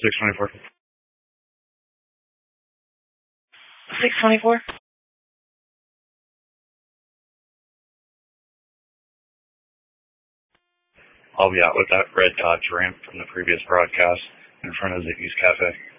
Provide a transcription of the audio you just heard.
624. 624. I'll be out with that red Dodge Ram from the previous broadcast in front of Ziggy's Cafe.